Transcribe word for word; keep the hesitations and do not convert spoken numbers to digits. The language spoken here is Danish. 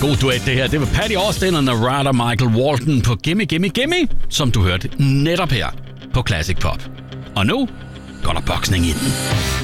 god duet, det her. Det var Patty Austin og Narada Michael Walton på Gimme Gimme Gimme, som du hørte netop her på Classic Pop. Og nu går der boksning i den.